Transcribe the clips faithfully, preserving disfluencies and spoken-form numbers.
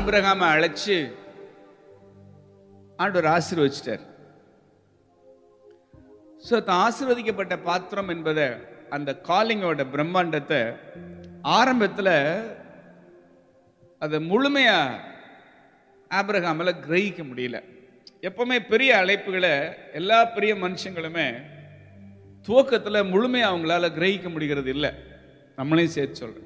ஆபிரகாமை அழைச்சு ஆண்டவர் ஆசீர்வதிச்சிட்டார். ஸோ ஆசீர்வதிக்கப்பட்ட பாத்திரம் என்பதை அந்த காலிங்கோட பிரம்மாண்டத்தை ஆரம்பத்தில் அதை முழுமையா ஆபிரகாமால கிரகிக்க முடியல. எப்பவுமே பெரிய அழைப்புகளை எல்லா பெரிய மனுஷங்களுமே துவக்கத்தில் முழுமையா அவங்களால கிரகிக்க முடிகிறது இல்லை. நம்மளையும் சேர்த்து சொல்றேன்.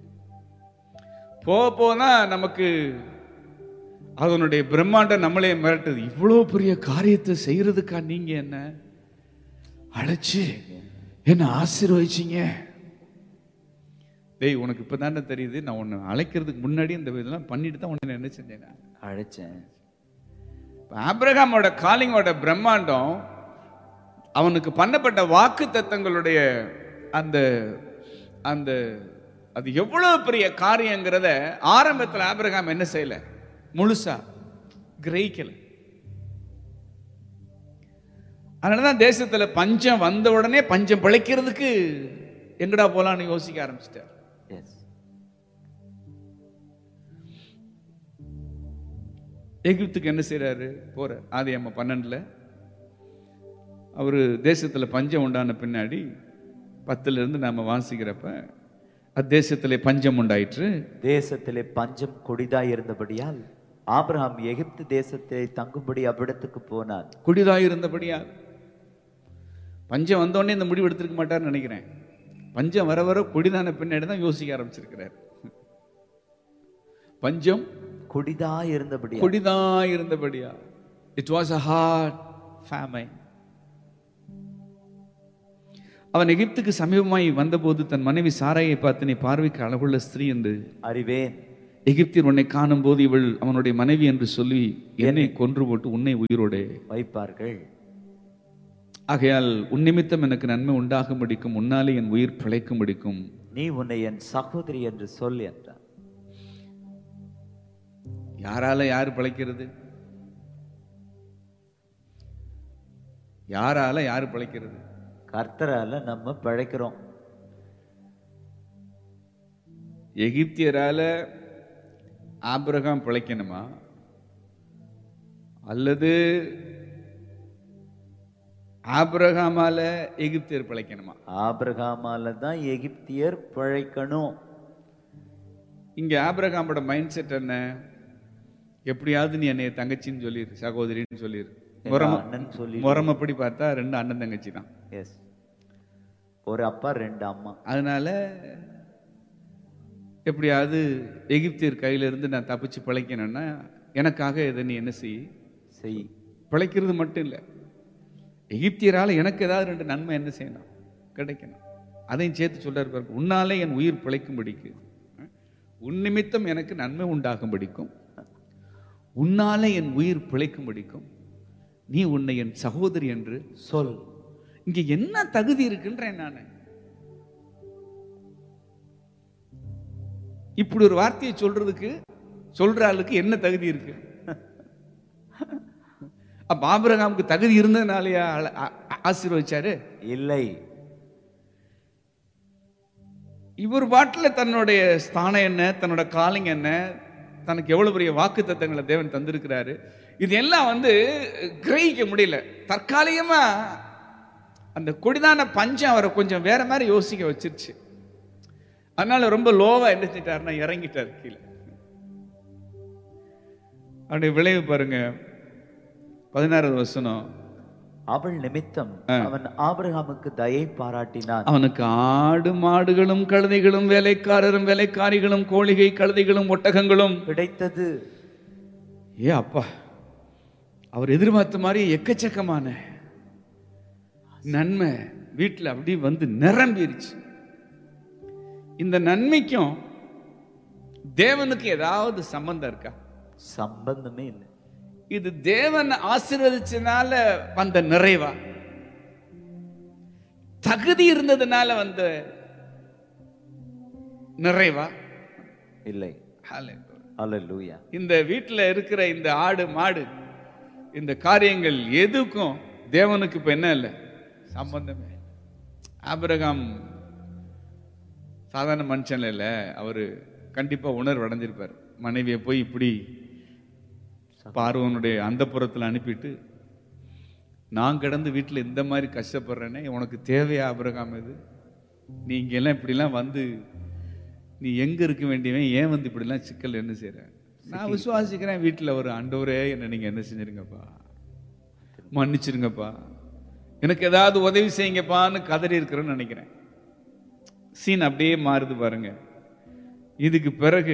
போக போதான் நமக்கு அதனுடைய பிரம்மாண்டம் நம்மளே மிரட்டுது. இவ்வளோ பெரிய காரியத்தை செய்யறதுக்கா நீங்க என்ன அழைச்சு என்ன ஆசீர்வதிச்சீங்க? டேய், உனக்கு இப்பதானே தெரியுது, நான் உன்னை அழைக்கிறதுக்கு முன்னாடி இந்த இதெல்லாம் பண்ணிட்டு தான் உன்னை என்ன செஞ்சேன், அழைச்சேன். ஆபிரகாமோட காலிங்கோட பிரம்மாண்டம் அவனுக்கு பண்ணப்பட்ட வாக்கு தத்தங்களுடைய அந்த அந்த அது எவ்வளவு பெரிய காரியங்கிறத ஆரம்பத்தில் ஆபிரகாம் என்ன செய்யல, முழுசா கிரகிக்கல. அதனாலதான் தேசத்துல பஞ்சம் வந்த உடனே பஞ்சம் பிழைக்கிறதுக்கு எங்கடா போலான்னு யோசிக்க ஆரம்பிச்சிட்டார். எகிப்துக்கு என்ன செய்யறாரு, போற ஆதியாகமம் பன்னெண்டுல அவரு தேசத்துல பஞ்சம் உண்டான பின்னாடி பத்துல இருந்து நாம வாசிக்கிறப்ப அத்தேசத்திலே பஞ்சம் உண்டாயிற்று. தேசத்திலே பஞ்சம் கொடிதாய் இருந்தபடியால் ஆபிரகாம் எகிப்து தேசத்தை தங்கும்படி அவ்விடத்துக்கு போனார். கொடிதாய் இருந்தபடியால் பஞ்சம் வந்தோடனே இந்த முடிவு எடுத்திருக்க மாட்டார்னு நினைக்கிறேன். பஞ்சம் வர வர கொடிதான பின்னாடி தான் யோசிக்க ஆரம்பிச்சிருக்கிறார். பஞ்சம் கொடிதாய் இருந்தபடியா கொடிதாய் இருந்தபடியா it was a hard famine. அவன் எகிப்துக்கு சமீபமாய் வந்தபோது தன் மனைவி சாராயை பார்த்து, நீ பார்வைக்கு அழகுள்ள ஸ்திரீ என்று அறிவேன். எகிப்தியர் உன்னை காணும் போது இவள் அவனுடைய மனைவி என்று சொல்லி என்னை கொன்று போட்டு உன்னை உயிரோடு வைப்பார்கள். ஆகையால் உன் நிமித்தம் எனக்கு நன்மை உண்டாக முடிக்கும், உன்னாலே என் உயிர் பிழைக்க முடிக்கும். நீ உன்னை என் சகோதரி என்று சொல் என்றார். யாரால யாரு பிழைக்கிறது? யாரால யாரு பிழைக்கிறது? கர்த்தரால நம்ம பிழைக்கிறோம். எகிப்தியரால ஆபிரகாம் பிழைக்கணுமா, அல்லது ஆபிரகாமால எகிப்தியர் பிழைக்கணுமா? ஆபிரகாமால தான் எகிப்தியர் பிழைக்கணும். இங்க ஆபிரகாமோட மைண்ட் செட் என்ன, எப்படியாவது நீ என்னைய தங்கச்சின்னு சொல்லிரு, சகோதரின்னு சொல்லிரு. முறமப்படி பார்த்தா ரெண்டு அண்ணன் தங்கச்சி தான். எஸ், ஒரு அப்பா ரெண்டு அம்மா. அதனால எப்படியாவது எகிப்தியர் கையில இருந்து நான் தப்பிச்சு பிழைக்கணும்னா எனக்காக இதை நீ என்ன செய் செய் பிழைக்கிறது மட்டும் இல்லை, எகிப்தியரால எனக்கு ஏதாவது ரெண்டு நன்மை என்ன செய்யணும், கிடைக்கணும். அதையும் சேர்த்து சொல்றாரு பாருங்க. உன்னாலே என் உயிர் பிழைக்கும்படிக்கு, உன் நிமித்தம் எனக்கு நன்மை உண்டாகும் படிக்கும், உன்னாலே என் உயிர் பிழைக்கும் படிக்கும், நீ உன்னை என் சகோதரி என்று சொல். இங்க என்ன தகுதி இருக்குன்றேன் நான். இப்படி ஒரு வார்த்தையை சொல்றதுக்கு சொல்ற ஆளுக்கு என்ன தகுதி இருக்கு? அப்ப ஆபிரகாமுக்கு தகுதி இருந்ததுனாலயா ஆசீர்வதிச்சாரு? இல்லை. இவர் பாட்டில் தன்னுடைய ஸ்தானம் என்ன, தன்னோட காலிங் என்ன, தனக்கு எவ்வளவு பெரிய வாக்கு தத்தங்களை தேவன் தந்திருக்கிறாரு, இது எல்லாம் வந்து கிரகிக்க முடியல. தற்காலிகமா அந்த கொடிதான பஞ்சம் அவரை கொஞ்சம் வேற மாதிரி யோசிக்க வச்சிருச்சு. அதனால ரொம்ப லோவா எந்திரிச்சிட்டாருன்னா இறங்கிட்டார் கீழே. அவருடைய விளைவு பாருங்க, பதினாறாவது வசனம். அவள் நிமித்தம் அவன் ஆபிரகாமுக்கு தயை பாராட்டினான். அவனுக்கு ஆடு மாடுகளும் கழுதைகளும் வேலைக்காரரும் வேலைக்காரிகளும் கோழிகை கழுதைகளும் ஒட்டகங்களும் கிடைத்தது. ஏ அப்பா, அவர் எதிர்பார்த்த மாதிரி எக்கச்சக்கமான நன்மை வீட்டில் அப்படி வந்து நிரம்பிருச்சு. இந்த நன்மைக்கும் தேவனுக்கு ஏதாவது சம்பந்தம் இருக்கா? சம்பந்தமே இல்லை. இது தேவன் ஆசீர்வதிச்சனால வந்த நிறைவா, தகுதி இருந்ததுனால வந்த நிறைவா? இல்லை. ஹல்லேலூயா. இந்த வீட்டில் இருக்கிற இந்த ஆடு மாடு இந்த காரியங்கள் எதுக்கும் தேவனுக்கு இப்ப என்ன இல்லை, சம்பந்தமே. ஆபிரகாம் சாதாரண மனுஷன் இல்ல, அவரு கண்டிப்பா உணர்வு அடைஞ்சிருப்பார். மனைவியை போய் இப்படி பார்வோனுடைய அந்த புறத்தில் அனுப்பிட்டு, நான் கிடந்து வீட்டில் இந்த மாதிரி கஷ்டப்படுறேனே, உனக்கு தேவையா ஆபிரகாம்? இது நீ இங்கெல்லாம் இப்படிலாம் வந்து நீ எங்க இருக்க வேண்டியவன், ஏன் வந்து இப்படிலாம் சிக்கல் என்ன செய்யற? நான் விசுவாசிக்கிறேன் வீட்டில் ஒரு ஆண்டவரே என்ன நீங்க என்ன செஞ்சிருங்கப்பா, மன்னிச்சிருங்கப்பா, எனக்கு ஏதாவது உதவி செய்யுங்கப்பான்னு கதறி இருக்கிறேன்னு நினைக்கிறேன். சீன் அப்படியே மாறுது பாருங்க. இதுக்கு பிறகு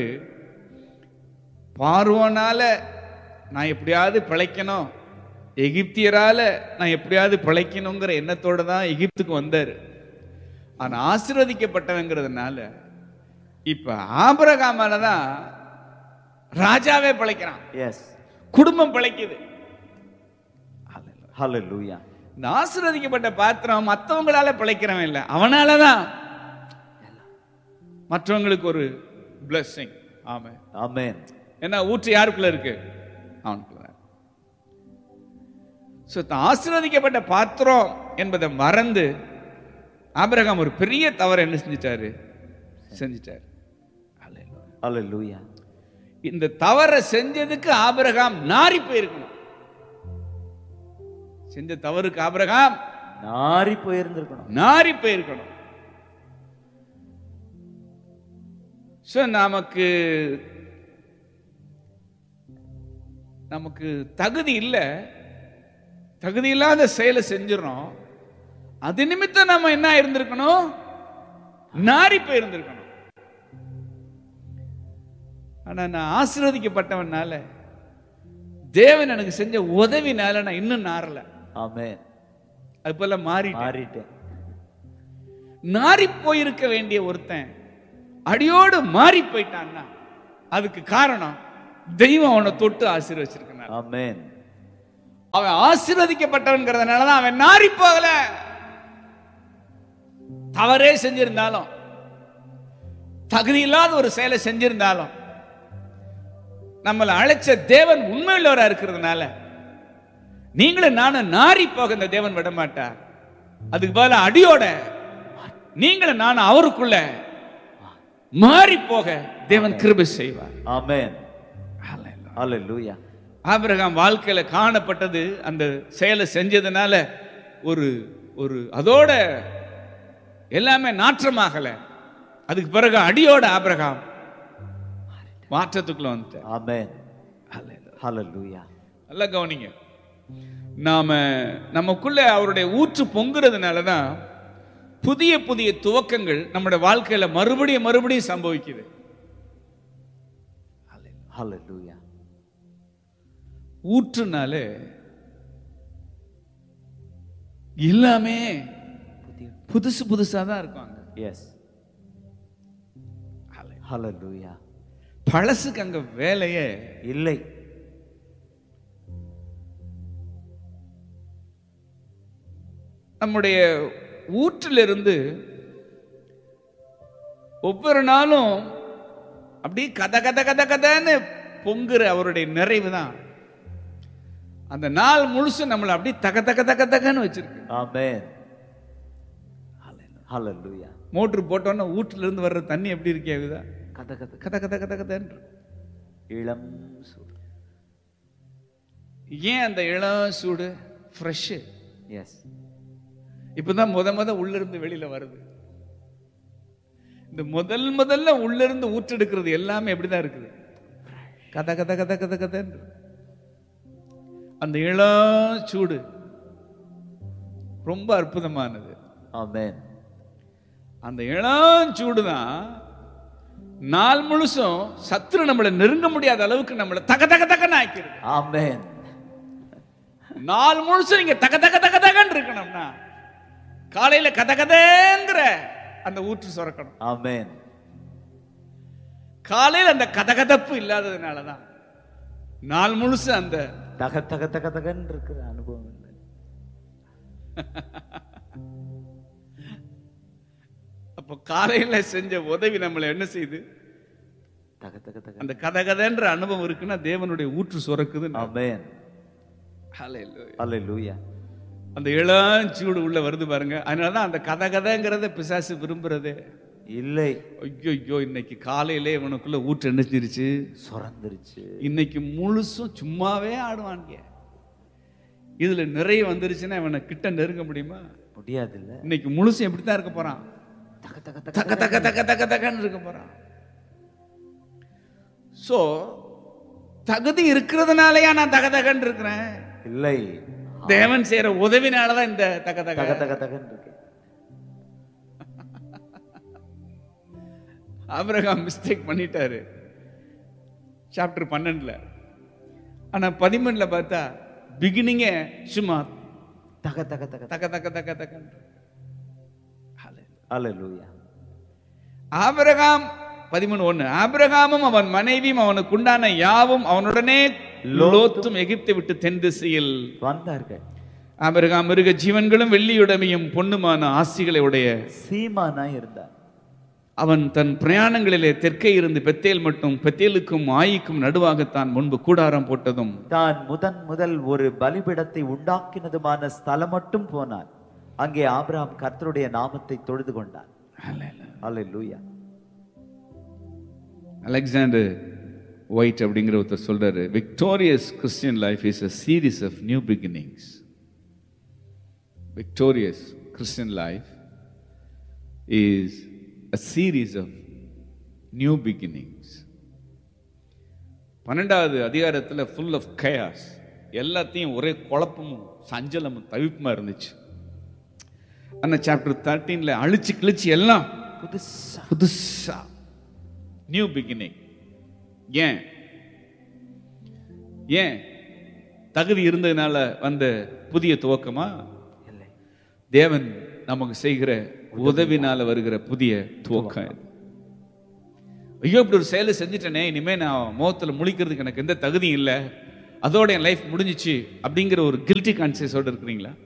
பார்வோனால நான் எப்படியாவது பிழைக்கணும், எகிப்தியரால நான் எப்படியாவது பிழைக்கணுங்கிற எண்ணத்தோட தான் எகிப்துக்கு வந்தாரு. ஆனா ஆசீர்வதிக்கப்பட்டவங்கிறதுனால இப்ப ஆபிரகாமால தான் ராஜாவே பிழைக்கிறான். எஸ், குடும்பம் பிழைக்குது. ஹல்லேலூயா. இந்த ஆசீர்வதிக்கப்பட்ட பாத்திரம் மற்றவங்களால பிழைக்கிறவன் இல்லை, அவனாலதான் மற்றவங்களுக்கு ஒரு blessing. ஆமென் ஆமென். என்ன ஊற்று யாருக்குள்ள இருக்கு? அவனுக்குள்ள. சோ ஆசீர்வதிக்கப்பட்ட பாத்திரம் என்பதை மறந்து ஆபிரகாம் ஒரு பெரிய தவறு என்ன செஞ்சிட்டாரு? செஞ்சிட்டாரு. ஹல்லேலூயா. இந்த தவறை செஞ்சதுக்கு ஆபிரகாம் நாரி போயிருக்கணும். செஞ்ச தவறுக்கு ஆபிரகாம் நாரி போயிருந்திருக்கணும், நாரி போயிருக்கணும். சோ நமக்கு நமக்கு தகுதி இல்லை, தகுதி இல்லாத செயலை செஞ்சிடறோம். அது நிமித்தம் நம்ம என்ன இருந்திருக்கணும்? நாரி போயிருந்திருக்கணும். ஆனா நான் ஆசீர்வதிக்கப்பட்டவனால, தேவன் எனக்கு செஞ்ச உதவினால நான் இன்னும் நாரல. ஆமென். அது போல மாறி மாறிட்டேன். நாரி போயிருக்க வேண்டிய ஒருத்தன் அடியோடு மாறி போயிட்டான்னா அதுக்கு காரணம் தெய்வம் அவனை தொட்டு ஆசீர்வச்சிருக்கிறான். ஆமென். அவன் ஆசீர்வதிக்கப்பட்டவன்கிறதுனாலதான் அவன் நாரி போகல. தவறே செஞ்சிருந்தாலும், தகுதி இல்லாத ஒரு செயலை செஞ்சிருந்தாலும், நம்மளை அழைச்ச தேவன் உண்மையுள்ளவரா இருக்கிறதுனால நீங்களும் நானும் நாரி போக இந்த தேவன் விட மாட்டார். அதுக்கு பதிலா அடியோட நீங்களும் நானும் அவருக்குள்ள மாறி போக தேவன் கிருபை செய்வார். ஆமென். ஹல்லேலூயா. ஆபிரகாம் வாழ்க்கையில காணப்பட்டது அந்த செயலை செஞ்சதுனால ஒரு ஒரு அதோட எல்லாமே நாற்றமாகல. அதுக்கு பிறகு அடியோட ஆபிரகாம் மாற்றத்துக்குள்ள வந்துட்டார். ஆமென். ஹல்லேலூயா. நல்லா கவனிங்க. நாம நமக்குள்ள அவருடைய ஊற்று பொங்குறதுனாலதான் புதிய புதிய துவக்கங்கள் நம்முடைய வாழ்க்கையில மறுபடியும் மறுபடியும் சம்பவிக்குது. ஹல்லேலூயா. ஊற்றுனாலே எல்லாமே புதுசு புதுசா தான் இருக்காங்க. எஸ். ஹல்லேலூயா. பழசுக்கு அங்க வேலையே இல்லை. நம்முடைய ஊற்றிலிருந்து ஒவ்வொரு நாளும் அப்படி கத கத கத கதன்னு பொங்குற அவருடைய நிறைவு தான் அந்த நாள் முழுசும் நம்மளை அப்படி தக தக தக தகன்னு வச்சிருக்கு. ஆமென். ஹல்லேலூயா. மோட்டர் போட்டோன்னா ஊற்றுல இருந்து வர்ற தண்ணி எப்படி இருக்கேங்குதா? கத கத கத கத கத கதன்னு. இளம் சூடு. ஏன் அந்த இளம் சூடு? ஃப்ரெஷ். எஸ். இப்பதான் முத முத உள்ள இருந்து வெளியில வருது. இந்த முதல் முதல்ல உள்ள இருந்து ஊற்றெடுக்கிறது எல்லாமே எப்படிதான் இருக்குது? கத கத கத கத கதன்னு. அந்த இளம் சூடு ரொம்ப அற்புதமானது. ஆமென். அந்த இளம் சூடு தான் நாள் முழுசும் சத்துரு நம்மளை நெருங்க முடியாத அளவுக்கு நம்மளை தக தக தகன்னு ஆக்கிறது. ஆமென். நாள் முழுசும் நீங்க தக தக தக தகன்னு இருக்கணும்னா காலையில கத கதங்கிற அந்த ஊற்று சுரக்கணும். ஆமென். காலையில் அந்த கதகதப்பு இல்லாததுனாலதான் நாள் முழுசு அந்த தக தக தக தகன்னு இருக்கிற அனுபவம் இல்லை. அப்ப காலையில செஞ்ச உதவி நம்மளை என்ன செய்யுது? தக தக தக. அந்த கதகதன்ற அனுபவம் இருக்குன்னா தேவனுடைய ஊற்று சுரக்குது. ஆமென். ஹல்லேலூயா. ஹல்லேலூயா. அந்த இளஞ்சூடு உள்ள வருது பாருங்க. அதனாலதான் அந்த கதகதங்கிறத பிசாசு விரும்புறதே. இல்லை. ஐயோ, இன்னைக்கு காலையிலே இவனுக்குள்ள ஊற்று என்னச்சிருச்சு, சுரந்துருச்சு. இன்னைக்கு முழுசும் சும்மாவே ஆடுவாங்க. இதுல நிறைய வந்துருச்சுன்னா இவனை கிட்ட நெருங்க முடியுமா? முடியாது. இல்ல, இன்னைக்கு முழுசும் எப்படித்தான் இருக்க போறான்? தக்க தக்க தக்க தக்க தக்க தக்க தக்கன்னு இருக்க போறான். சோ தகுதி இருக்கிறதுனாலயா நான் தக தகன்னு இருக்கிறேன்? இல்லை, தேவன் செய்யற உதவினாலதான் இந்த தக தக தக தக தகன்னு இருக்கு. ஆபிரகாம் மிஸ்டேக் பண்ணிட்டாரு சாப்டர் பன்னெண்டுல. ஆனா பதிமூணுல பார்த்தா பிகினிங்கே சும்மா தக தக தக தக்க தக்க தக்க தக்க. ஹல்லேலூயா. ஆபிரகாம் பதிமூணு ஒண்ணு, ஆபிரகாமும் அவன் மனைவியும் அவனுக்கு உண்டான யாவும் அவனுடனே லோத்தும் எகிப்தை விட்டு தென் திசையில் வந்தார்கள். ஆபிரகாம் மிருக ஜீவன்களும் வெள்ளியுடைமையும் பொண்ணுமான ஆசிகளை உடைய சீமானா இருந்தார். அவன் தன் பிரயாணங்களிலே தெற்கே இருந்து பெத்தேல் மட்டும் பெத்தேலுக்கும் ஆயிக்கும் நடுவாகத்தான் முன்பு கூடாரம் போட்டதும் தான் முதன் முதல் ஒரு பலிபீடத்தை உண்டாக்கினதுமான ஸ்தலம் மட்டும் போனான். அங்கே ஆபிரகாம் கர்த்தருடைய நாமத்தை தொழுது கொண்டான். ஹல்லேலூயா. அலெக்சாண்டர் ஒயிட் அப்படிங்கிற ஒருத்தர் சொல்றாரு, victorious Christian life is a series of new beginnings. Victorious Christian life is a series of new beginnings. பன்னெண்டாவது அதிகாரத்தில் full of chaos, எல்லாத்தையும் ஒரே குழப்பமும் சஞ்சலமும் தவிப்புமா இருந்துச்சு. ஆனா சாப்டர் தேர்ட்டீன்ல அழிச்சு கிழிச்சு எல்லாம் புதுசா புதுசா நியூ பிகினிங். ஏன் ஏன் தகுதி இருந்ததுனால வந்த புதிய துவக்கமா? இல்லை, தேவன் நமக்கு செய்கிற உதவினால வருகிற புதிய துவக்கம். ஐயோ, இப்படி ஒரு செயலை செஞ்சுட்டேனே, இனிமே நான் முகத்துல முழிக்கிறதுக்கு எனக்கு எந்த தகுதியும் இல்லை, அதோட என் லைஃப் முடிஞ்சிச்சு அப்படிங்கிற ஒரு கில்ட்டி கான்சியஸோட இருக்கிறீங்களா?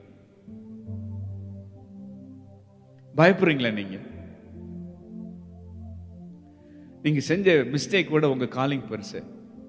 பயப்படுறீங்களா? நீங்க நீங்க செஞ்ச மிஸ்டேக் விட உங்க காலிங் பெருசு.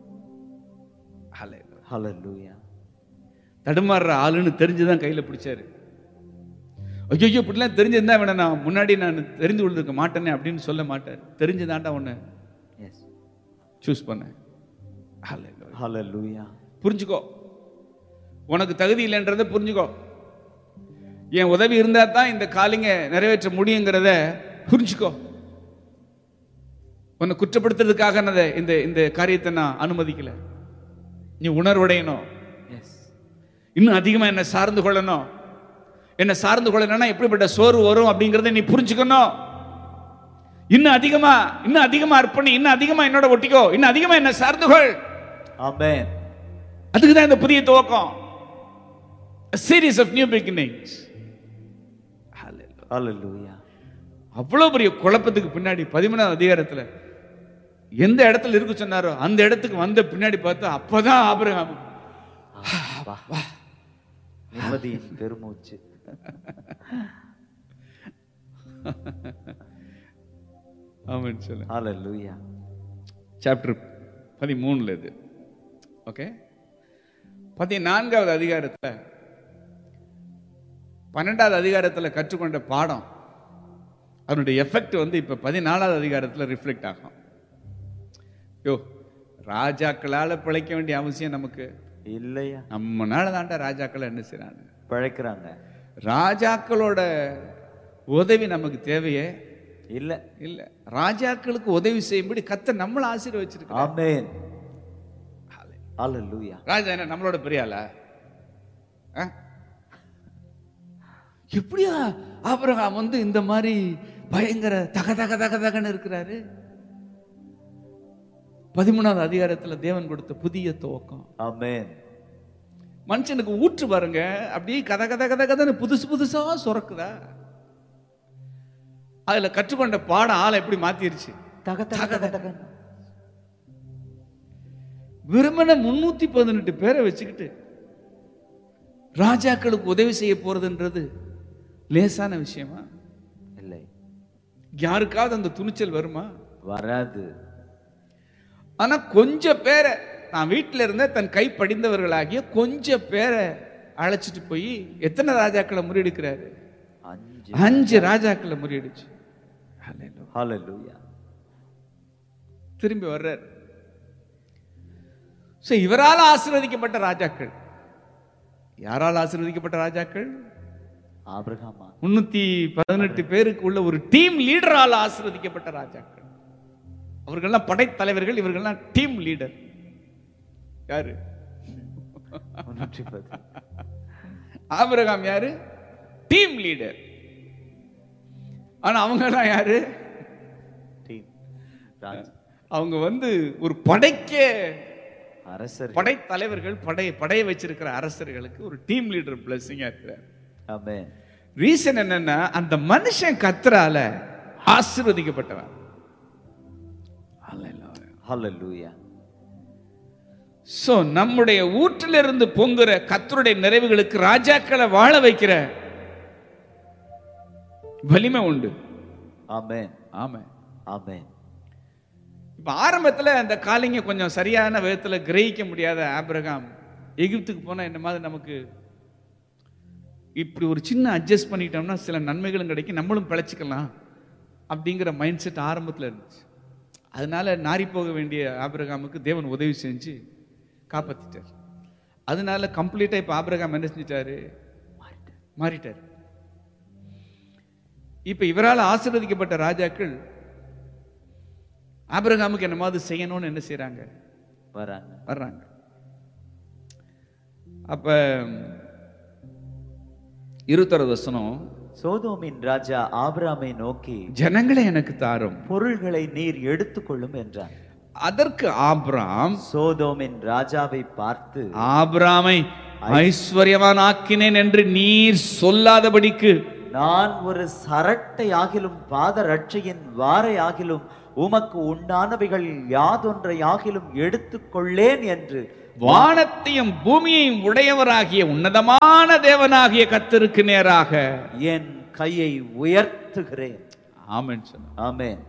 ஹல்லேலூயா. தடுமாறுற ஆளுன்னு தெரிஞ்சுதான் கையில பிடிச்சாரு. ஐயோ, இப்படிலாம் தெரிஞ்சிருந்தா இவனை நான் முன்னாடி நான் தெரிந்து கொண்டிருக்க மாட்டேனே அப்படின்னு சொல்ல மாட்டார். தெரிஞ்சுதான்டா உன்னை சூஸ் பண்ண. ஹல்லேலூயா. புரிஞ்சுக்கோ, உனக்கு தகுதி இல்லைன்றத புரிஞ்சுக்கோ. என் உதவி இருந்தா தான் இந்த காலிங்க நிறைவேற்ற முடியுங்கிறத புரிஞ்சுக்கோ. உன்னை குற்றப்படுத்துறதுக்காக இந்த இந்த காரியத்தை நான் அனுமதிக்கல. நீ உணர்வடையணும், இன்னும் அதிகமா என்ன சார்ந்து கொள்ளணும். என்ன சார்ந்து கொள்ளணும்னா எப்படிப்பட்ட சோர்வு வரும் அப்படிங்கறத நீ புரிஞ்சுக்கணும். இன்னும் அதிகமா இன்னும் அதிகமா அர்ப்பணி, இன்னும் அதிகமா என்னோட ஒட்டிக்கோ, இன்னும் அதிகமா என்ன சார்ந்து கொள். ஆமென். அதுக்கு தான் இந்த புதிய துவக்கம். A series of new beginnings. ஹல்லேலூயா. அவ்வளவு பெரிய குழப்பத்துக்கு பின்னாடி பதிமூணாவது அதிகாரத்துல எந்த இடத்துல இருக்கு சொன்னாரோ அந்த இடத்துக்கு வந்த பின்னாடி பார்த்தா அப்பதான் ஆபிரகாம் நிம்மதியின் பெருமூச்சு. ஆமென் சொல்ல. ஹல்லேலூயா. சாப்டர் பதிமூணுல இது. ஓகே, பதினான்காவது அதிகாரத்துல பன்னெண்டாவது அதிகாரத்துல கற்றுக்கொண்ட பாடம் அதனுடைய எஃபெக்ட் வந்து இப்ப பதினாலாவது அதிகாரத்துல ரிஃப்ளெக்ட் ஆகும். யோ, ராஜாக்களால பிழைக்க வேண்டிய அவசியம் நமக்கு இல்லையா? நம்மனால தாண்டா ராஜாக்கள் என்ன செய்றாங்க, பிழைக்கிறாங்க. ராஜாக்களோட உதவி நமக்கு தேவையே இல்ல இல்ல. ராஜாக்களுக்கு உதவி செய்யும்படி கர்த்தர் நம்மள ஆசீர்வதிச்சிருக்கார். ஆமென். ஹல்லேலூயா. ராஜா என்ன நம்மளோட பெரிய ஆளா? எப்படியா ஆபிரகாம் வந்து இந்த மாதிரி பயங்கர தக தக தக தகன்னு இருக்கிறாரு? பதிமூணாவது அதிகாரத்துல தேவன் கொடுத்த புதிய துவக்கம். ஆமென். மனுஷனுக்கு ஊற்று பாருங்க, அப்படியே கத கத கத கதன்னு புதுசு புதுசா சுரக்குதா. அதுல கற்றுக்கொண்ட பாடம் ஆளை எப்படி மாத்திருச்சு. தக தக தக. விரும்பின முன்னூத்தி பதினெட்டு பேரை வச்சுக்கிட்டு ராஜாக்களுக்கு உதவி செய்ய போறதுன்றது லேசான விஷயமா? இல்லை. யாருக்காவது அந்த துணிச்சல் வருமா? வராது. ஆனா கொஞ்ச பேரை நான் வீட்டில இருந்த தன் கை படிந்தவர்களாகிய கொஞ்ச பேரை அழைச்சிட்டு போய் எத்தனை ராஜாக்களை முறியடிக்கிறாரு? அஞ்சு அஞ்சு ராஜாக்களை முறியடிச்சு. ஹalleluya. திரும்பி வர்றார். சோ இவரால் ஆசீர்வதிக்கப்பட்ட ராஜாக்கள். யாரால் ஆசீர்வதிக்கப்பட்ட ராஜாக்கள்? ஆபிரகாமா. முன்னூத்தி பதினெட்டு பேருக்கு உள்ள ஒரு டீம் லீடரால் ஆசீர்வதிக்கப்பட்ட ராஜாக்கள். அவர்கள்லாம் படைத்தலைவர்கள், இவர்கள்லாம் டீம் லீடர். யாரு? ஆபிரகாம் யாரு? Team leader. ஆனா அவங்க எல்லாம் யாரு? அவங்க வந்து ஒரு படைக்க அரசர், படைத்தலைவர்கள், படை படைய வச்சிருக்கிற அரசர்களுக்கு ஒரு டீம் லீடர் பிளஸிங்கா இருக்கிறார். ஆமென். ரீசன் என்னன்னா, அந்த மனுஷன் கர்த்தரால ஆசீர்வதிக்கப்பட்டவன். ஹalleluya. சோ நம்முடைய ஊற்றிலிருந்து பொங்குற கர்த்தருடைய நிறைவுகளுக்கு ராஜாக்களை வாழ வைக்கிற வலிமை உண்டு. ஆமென். ஆமென். ஆமென். இப்ப ஆரம்பத்துல அந்த காலிங்க கொஞ்சம் சரியான விதத்துல கிரகிக்க முடியாத ஆபிரகாம் எகிப்துக்கு போனா என்ன மாதிரி நமக்கு இப்படி ஒரு சின்ன அட்ஜஸ்ட் பண்ணிட்டோம்னா சில நன்மைகளும் கிடைக்கும், நம்மளும் பிழைச்சிக்கலாம் அப்படிங்கிற மைண்ட் செட் ஆரம்பத்தில் இருந்துச்சு. அதனால நாரி போக வேண்டிய ஆபிரகாமுக்கு தேவன் உதவி செஞ்சு காப்பாத்திட்டார். அதனால கம்ப்ளீட்டா இப்ப ஆபிரகாம் என்ன செஞ்சிட்டாரு? மாறிட்டார். இப்ப இவரால் ஆசீர்வதிக்கப்பட்ட ராஜாக்கள் ஆபிரகாமுக்கு என்ன மாதிரி செய்யணும்னு என்ன செய்யறாங்க? வராங்க வர்றாங்க. அப்ப இருபத்தொரு வசனம், சோதோமின் ராஜா ஆபிராமை நோக்கி, ஜனங்களை எனக்கு தாரும், பொருள்களை நீர் எடுத்துக்கொள்ளும் என்றார். அதற்கு ஆபிராம் சோதோமின் ராஜாவை பார்த்து, ஆபிராமை ஐஸ்வர்யவான் ஆக்கினேன் என்று நீர் சொல்லாதபடிக்கு நான் ஒரு சரட்டை ஆகிலும் பாத ரட்சையின் வாரை ஆகிலும் உமக்கு உண்டானவைகள் யாதொன்றை ஆகிலும் எடுத்துக்கொள்ளேன் என்று வானத்தையும் பூமியையும் உடையவராகிய உன்னதமான தேவனாகிய கர்த்தருக்கு நேராக என் கையை உயர்த்துகிறேன். ஆமென் சொன்னார். ஆமென்.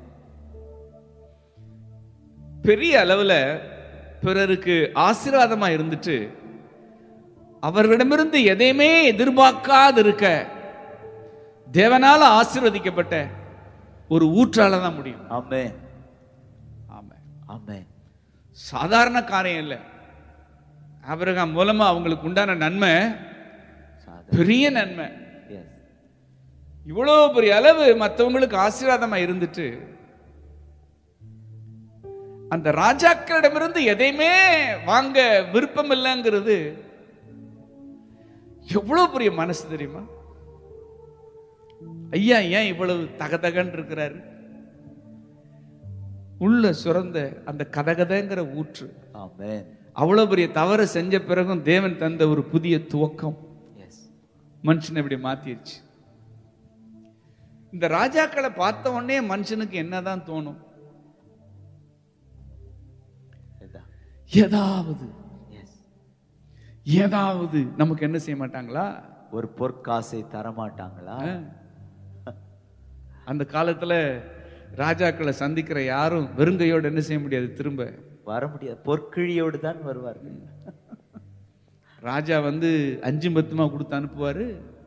பெரிய அளவுல பிறருக்கு ஆசீர்வாதமா இருந்துட்டு அவர்களிடமிருந்து எதையுமே எதிர்பார்க்காது இருக்க தேவனால ஆசீர்வதிக்கப்பட்ட ஒரு ஊற்றால தான் முடியும். ஆமென். ஆமென். ஆமென். சாதாரண காரியம் இல்லை. ஆபிரகாம் மூலமா அவங்களுக்கு உண்டான நன்மை பெரிய நன்மை. இவ்வளவு பெரிய அளவு மற்றவங்களுக்கு ஆசீர்வாதமா இருந்துட்டு அந்த ராஜாக்களிடமிருந்து எதையுமே வாங்க விருப்பம் இல்லைங்கிறது எவ்வளவு பெரிய மனசு தெரியுமா? ஐயா ஏன் இவ்வளவு தகதகன்னு இருக்கிறாரு? உள்ள சுரந்த அந்த கதகதங்கிற ஊற்று. ஆமென். அவ்வளவு பெரிய தவறு செஞ்ச பிறகும் தேவன் தந்த ஒரு புதிய துவக்கம் மனுஷனை இப்படி மாத்திருச்சு. இந்த ராஜாக்களை பார்த்த உடனே மனுஷனுக்கு என்னதான் தோணும்? ஏதாவது ஏதாவது நமக்கு என்ன செய்ய மாட்டாங்களா? ஒரு பொற்காசை தர மாட்டாங்களா? அந்த காலத்துல ராஜாக்களை சந்திக்கிற யாரும் வெறுங்கையோடு என்ன செய்ய முடியாது, திரும்ப வர முடியாது. பொற்கிழியோடு தான் வருவார்கள். ராஜா வந்து அஞ்சு பத்துமா கொடுத்து அனுப்புவாரு.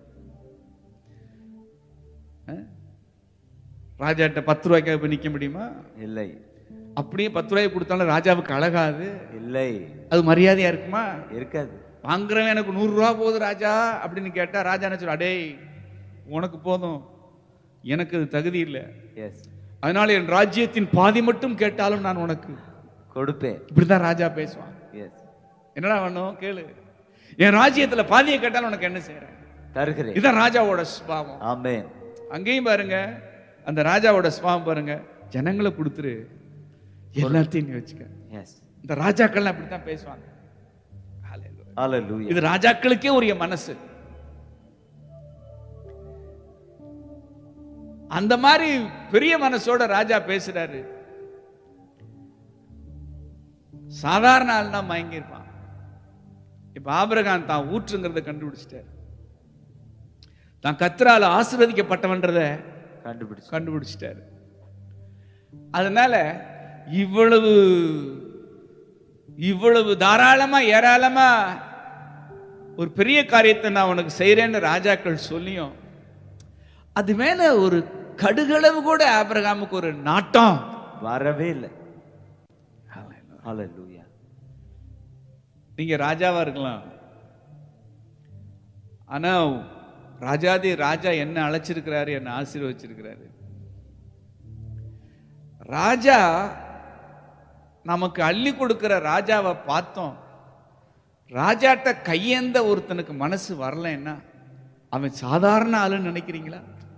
ராஜாட்ட பத்து ரூபாய்க்காக போய் நிக்க முடியுமா? இல்லை. அப்படியே பத்து ரூபாய் கொடுத்தாலும் ராஜாவுக்கு அழகாது. இல்லை. அது மரியாதையா இருக்குமா? இருக்காது. வாங்குறவன் எனக்கு நூறு ரூபா போகுது ராஜா அப்படின்னு கேட்டா ராஜா என்ன சொல்ற, அடேய் உனக்கு போதும், எனக்கு அது தகுதி இல்லை, அதனால என் ராஜ்யத்தின் பாதி மட்டும் கேட்டாலும் நான் உனக்கு கொடுப்பேன். இப்படிதான் ராஜா பேசுவான். என்னடா வேணும் கேளு, என் ராஜ்யத்துல பாதியை கேட்டாலும் உனக்கு என்ன செய்யறேன், தருகிறேன். இதான் ராஜாவோட சுபாவம். ஆமென். அங்கேயும் பாருங்க, அந்த ராஜாவோட சுபாவம் பாருங்க, ஜனங்களை கொடுத்துரு, எல்லாத்தையும் நீ வச்சுக்க. இந்த ராஜாக்கள் அப்படித்தான் பேசுவாங்க. இது ராஜாக்களுக்கே உரிய மனசு. அந்த மாதிரி பெரிய மனசோட ராஜா பேசுறாரு. சாதாரண ஆள் தான் மயங்கி இருப்பான். இப்ப ஆபிரகாம் தான் ஊற்றுங்கிறத கண்டுபிடிச்சிட்டாரு, தான் கர்த்தரால ஆசீர்வதிக்கப்பட்டவன்றத கண்டுபிடிச்சு கண்டுபிடிச்சிட்டாரு. அதனால இவ்வளவு இவ்வளவு தாராளமா ஏராளமா ஒரு பெரிய காரியத்தை நான் உனக்கு செய்யறேன்னு ராஜாக்கள் சொல்லியும் அது மேல ஒரு கடுகளவு கூட ஆபிரகாமுக்கு ஒரு நாட்டம் வரவே இல்லை. ஹல்லேலூயா. நீங்க ராஜாவா இருக்கலாம், ஆனா ராஜாதி ராஜா என்ன அழைச்சிருக்கிறாரு, என்ன ஆசீர்வச்சிருக்கிறாரு. ராஜா நமக்கு அள்ளி கொடுக்கிற ராஜாவை பார்த்தோம், ராஜாட்ட கையேந்த ஒருத்தனுக்கு மனசு வரலன்னா அவன் சாதாரண ஆளுன்னு நினைக்கிறீங்களா?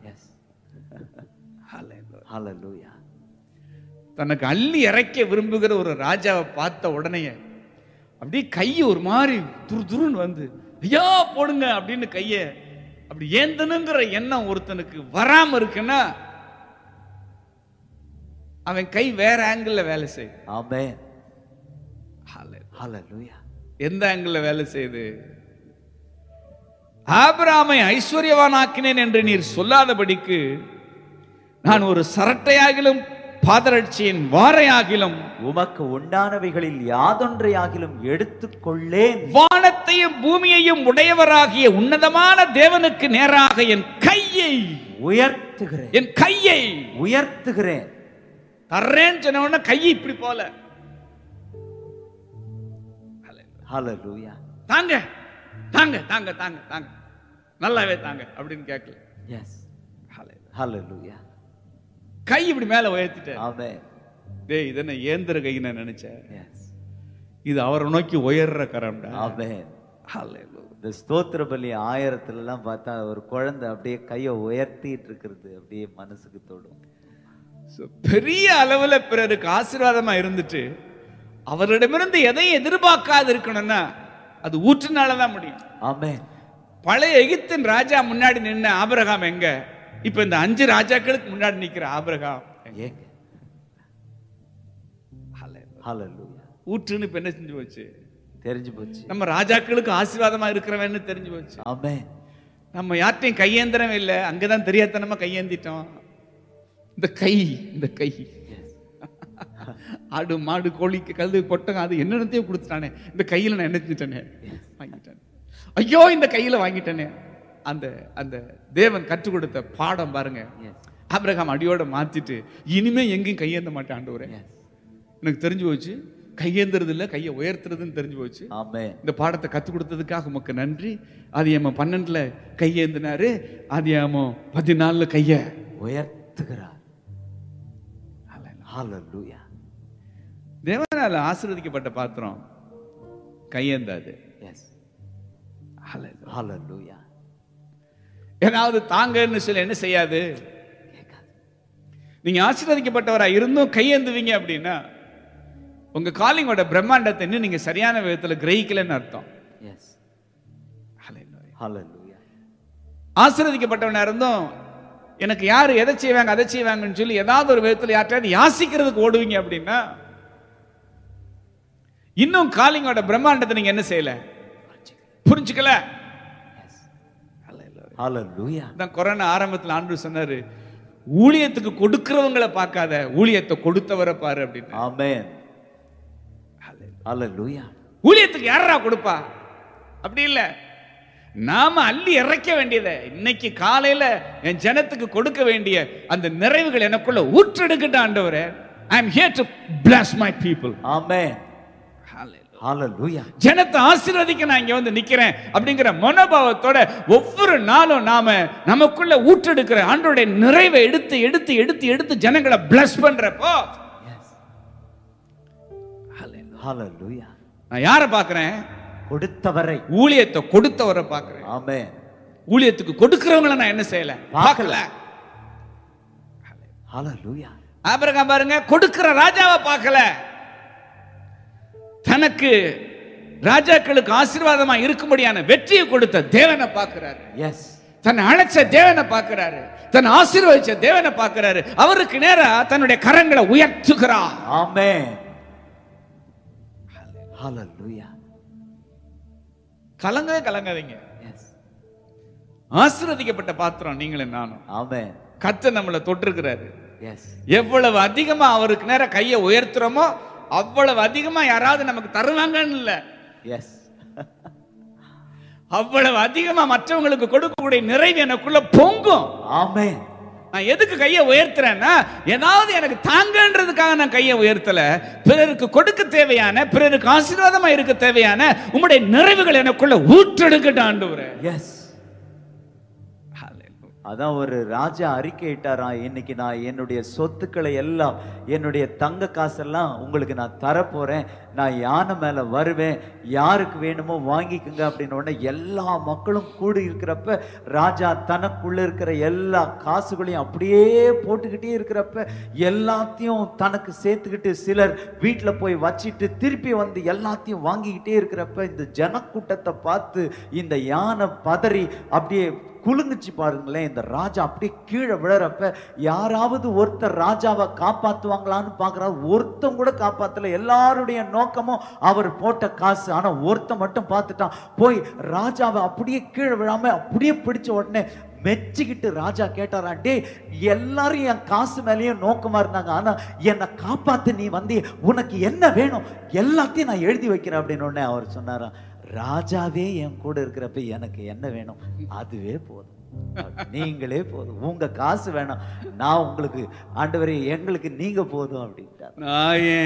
ஹல்லேலூயா. தனக்கு அள்ளி இறைக்க விரும்புகிற ஒரு ராஜாவை பார்த்த உடனே அப்படியே கையை ஒரு மாதிரி துரு துருன்னு வந்து ஐயா போடுங்க அப்படின்னு கைய அப்படி ஏந்தனுங்கிற எண்ணம் ஒருத்தனுக்கு வராம இருக்குன்னா அவன் கை வேற ஆங்கிள் வேலை செய்யுது. ஆமென். ஹல்லேலூயா. எந்த ஆங்கிள் வேலை செய்யுது? ஆபிரகாமை ஐஸ்வர்யவானாக்கினேன் என்று நீர் சொல்லாதபடிக்கு நான் ஒரு சரட்டையாகிலும் பாதரட்சியின் வாரையாகிலும் உமக்கு உண்டானவைகளில் யாதொன்றையாகிலும் எடுத்துக்கொள்ளேன். வானத்தையும் பூமியையும் உடையவராகிய உன்னதமான தேவனுக்கு நேராக என் கையை உயர்த்துகிறேன். என் கையை உயர்த்துகிறேன். தர்றேன்னு சொன்ன உடனே கையை இப்படி போல ஹல்லேலூயா. தாங்க தாங்க தாங்க தாங்க தாங்க நல்லாவே தாங்க அப்படின்னு கேட்கல. எஸ். ஹல்லேலூயா. கை இப்படி மேல உயர்த்திட்டேன். ஆமென். டேய் இது என்ன ஏந்திர கை நான் நினைச்சேன். எஸ். இது அவரை நோக்கி உயர்ற கரம்டா. ஆமென். ஹல்லேலூயா. இந்த ஸ்தோத்திர பலி ஆயிரத்துல எல்லாம் பார்த்தா ஒரு குழந்தை அப்படியே கையை உயர்த்திட்டு இருக்கிறது அப்படியே மனசுக்கு தொடும். பெரிய அளவுல பிறருக்கு ஆசீர்வாதமா இருந்துட்டு அவரிடமிருந்து எதையும் எதிர்பார்க்காது இருக்கணும்னா அது ஊற்றுனாலதான் முடியும். ஆமென். பழைய எகிப்தின் ராஜா முன்னாடி நின்ன ஆபிரகாம் எங்க? இப்ப இந்த அஞ்சு ராஜாக்களுக்கு முன்னாடி நிக்கிற ஆபிரகாம் எங்க? ஹல்லேலூயா. ஊற்றுன்னு இப்ப என்ன செஞ்சு போச்சு? தெரிஞ்சு போச்சு. நம்ம ராஜாக்களுக்கு ஆசீர்வாதமா இருக்கிறவன்னு தெரிஞ்சு போச்சு. ஆமென். நம்ம யார்ட்டையும் கையேந்திரம் இல்லை, அங்கதான் தெரியாதனமா கையேந்திட்டோம். இந்த கை இந்த கை ஆடு மாடு கோழிக்கு கழுது கொட்டங்க அது என்னென்னத்தையோ கொடுத்துட்டானே, இந்த கையில நான் என்ன செஞ்சிட்டேனே வாங்கிட்டேன். ஐயோ இந்த கையில வாங்கிட்டேனே. அந்த அந்த தேவன் கற்றுக் கொடுத்த பாடம் பாருங்க. ஆபிரகாம் அடியோட மாத்திட்டு இனிமே எங்கேயும் கையேந்த மாட்டேன் ஆண்டவரே, எனக்கு தெரிஞ்சு போச்சு கையேந்துறது இல்ல கையை உயர்த்துறதுன்னு தெரிஞ்சு போச்சு. இந்த பாடத்தை கற்றுக் கொடுத்ததுக்காக உமக்கு நன்றி. ஆதியாகம பன்னெண்டுல கையேந்தினாரு, ஆதியாகம பதினாலுல கைய உயர்த்துகிறார். ஹல்லேலூயா. தேவனால ஆசீர்வதிக்கப்பட்ட பாத்திரம் கையேந்தாது. எஸ். ஹல்லேலூயா. ஏதாவது தாங்கன்னு சொல்லி என்ன செய்யாது? நீங்க ஆசீர்வதிக்கப்பட்டவரா இருந்தும் கையேந்துவீங்க அப்படின்னா உங்க காலிங்கோட பிரம்மாண்டத்தை இன்னும் நீங்க சரியான விதத்துல கிரகிக்கலன்னு அர்த்தம். எஸ். ஹல்லேலூயா. ஆசீர்வதிக்கப்பட்டவனா இருந்தும் எனக்கு யாரு எதை செய்வாங்க அதை செய்வாங்கன்னு சொல்லி ஏதாவது ஒரு விதத்துல யார்ட்டாவது யாசிக்கிறதுக்கு ஓடுவீங்க அப்படின்னா இன்னும் காலிங்கோட பிரம்மாண்டத்தை நீங்க என்ன செய்யல, புரிஞ்சுக்கல. ஹல்லேலூயா. தான் கொரோனா ஆரம்பத்தில் ஆண்டு சொன்னாரு, ஊழியத்துக்கு கொடுக்கிறவங்களை பார்க்காத, ஊழியத்தை கொடுத்தவரை பாரு அப்படின்னு. ஆமென். ஹல்லேலூயா. ஊழியத்துக்கு யாரா கொடுப்பா? அப்படி இல்ல, நாம அள்ளி இறைக்க வேண்டியதை இன்னைக்கு காலையில என் ஜனத்துக்கு கொடுக்க வேண்டிய அந்த நிறைவுகள் எனக்குள்ள ஊற்றெடுக்கட்டும் ஆண்டவரே. I am here to bless my people. ஆமென். ஹல்லேலூயா. ஜனத்தை ஆசீர்வதிக்க நான் இங்க வந்து நிக்கிறேன் அப்படிங்கிற மனோபாவத்தோட ஒவ்வொரு நாளும் நாம நமக்குள்ள ஊற்றெடுக்கிற ஆண்டவருடைய நிறைவை எடுத்து எடுத்து எடுத்து எடுத்து ஜனங்களை பிளஸ் பண்றப்போ ஹல்லேலூயா. நான் யாரை பார்க்கிறேன்? கொடுத்தவரை, ஊழியத்தை கொடுத்தவரை பார்க்கிறேன். ஆமென். ஊழியத்துக்கு கொடுக்கிறவங்களை நான் என்ன செய்யல, பார்க்கல. ஹல்லேலூயா. ஆபிரகாம் பாருங்க, கொடுக்கிற ராஜாவை பார்க்கல, தனக்கு ராஜாக்களுக்கு ஆசீர்வாதமா இருக்கும்படியான வெற்றியை கொடுத்த தேவனை பார்க்கிறார். எஸ். தன்னை அழைச்ச தேவனை பார்க்கிறாரு, தன்னை ஆசீர்வதிச்ச தேவனை பார்க்கிறாரு. அவருக்கு நேரா தன்னுடைய கரங்களை உயர்த்துகிறார். ஆமென். ஹல்லேலூயா. கலங்கவே கலங்காதீங்க. எஸ். ஆசீர்வதிக்கப்பட்ட பாத்திரம் நீங்களும் நானும். ஆமென். கர்த்தர் நம்மளை தொட்டிருக்கிறாரு. எஸ். எவ்வளவு அதிகமா அவருக்கு நேரா கையை உயர்த்துறோமோ அவ்வளவு அதிகமா யாராவது நமக்கு தருவாங்கன்னு இல்ல. எஸ். அவ்வளவு அதிகமா மற்றவங்களுக்கு கொடுக்கக்கூடிய நிறைவு எனக்குள்ள பொங்கும். ஆமென். நான் எதுக்கு கையை உயர்த்துறேன்னா, ஏதாவது எனக்கு தாங்கன்றதுக்காக நான் கையை உயர்த்தல. பிறருக்கு கொடுக்க தேவையான, பிறருக்கு ஆசீர்வாதமா இருக்க தேவையான உம்முடைய நிறைவுகள் எனக்குள்ள ஊற்றெடுக்கட்டும் ஆண்டவரே. எஸ், அதான் ஒரு ராஜா அறிக்கையிட்டாராம், இன்னைக்கு நான் என்னுடைய சொத்துக்களை எல்லாம், என்னுடைய தங்க காசெல்லாம் உங்களுக்கு நான் தரப்போறேன், நான் யானை மேல வருவேன், யாருக்கு வேணுமோ வாங்கிக்குங்க அப்படின்னு உடனே எல்லா மக்களும் கூடி இருக்கிறப்ப ராஜா தனக்குள்ள இருக்கிற எல்லா காசுகளையும் அப்படியே போட்டுக்கிட்டே இருக்கிறப்ப எல்லாத்தையும் தனக்கு சேர்த்துக்கிட்டு சிலர் வீட்டுல போய் வச்சிட்டு திருப்பி வந்து எல்லாத்தையும் வாங்கிக்கிட்டே இருக்கிறப்ப இந்த ஜனக்கூட்டத்தை பார்த்து இந்த யானை பதறி அப்படியே குலுங்குச்சு பாருங்களேன். இந்த ராஜா அப்படியே கீழே விழறப்ப யாராவது ஒருத்தர் ராஜாவை காப்பாத்துவாங்களான்னு பாக்குறாரு. ஒருத்தம் கூட காப்பாத்தல. எல்லாருடைய நோக்கமும் அவர் போட்ட காசு. ஆனா ஒருத்தன் மட்டும் பார்த்துட்டான். போய் ராஜாவை அப்படியே கீழே விழாம அப்படியே பிடிச்ச உடனே மெச்சிக்கிட்டு ராஜா கேட்டாரா, டே எல்லாரும் என் காசு மேலேயும் நோக்கமா இருந்தாங்க, ஆனா என்னை காப்பாத்து நீ வந்து உனக்கு என்ன வேணும் எல்லாத்தையும் நான் எழுதி வைக்கிறேன் அப்படின்னு உடனே அவர் சொன்னாரா, ராஜாவே என் கூட இருக்கிறப்ப எனக்கு என்ன வேணும் அதுவே போதும், நீங்களே போதும், உங்க காசு வேணாம், நான் உங்களுக்கு ஆண்டவரே எங்களுக்கு நீங்க போதும் அப்படின்ட்டார்.